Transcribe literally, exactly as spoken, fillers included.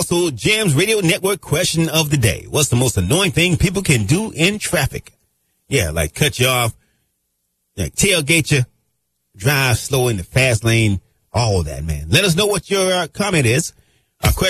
Also, Jams Radio Network question of the day. What's the most annoying thing people can do in traffic? Yeah, like cut you off, like tailgate you, drive slow in the fast lane, all that, man. Let us know what your uh, comment is. Our question